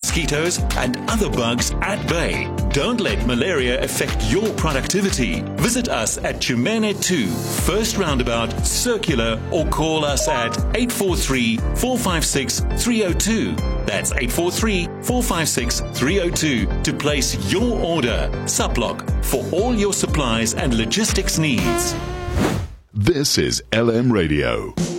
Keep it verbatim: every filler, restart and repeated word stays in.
mosquitoes, and other bugs at bay. Don't let malaria affect your productivity. Visit us at Chumene two, First Roundabout, Circular, or call us at eight four three, four five six, three zero two. That's eight four three, four five six, three zero two to place your order. Suplock, for all your supplies and logistics needs. This is L M Radio.